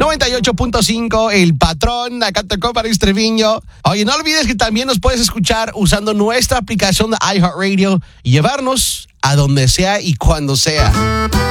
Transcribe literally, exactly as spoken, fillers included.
noventa y ocho punto cinco, El Patrón, acá tocó para Treviño. Oye, no olvides que también nos puedes escuchar usando nuestra aplicación de iHeartRadio y llevarnos a donde sea y cuando sea.